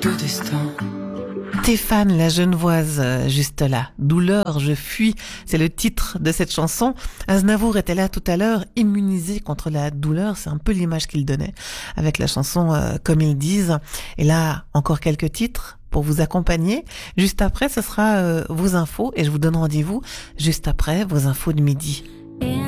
de destin. Stéphane, la Genevoise, juste là. Douleur, je fuis, c'est le titre de cette chanson. Aznavour était là tout à l'heure, immunisé contre la douleur, c'est un peu l'image qu'il donnait avec la chanson Comme ils disent. Et là, encore quelques titres pour vous accompagner. Juste après, ce sera vos infos et je vous donne rendez-vous juste après vos infos de midi.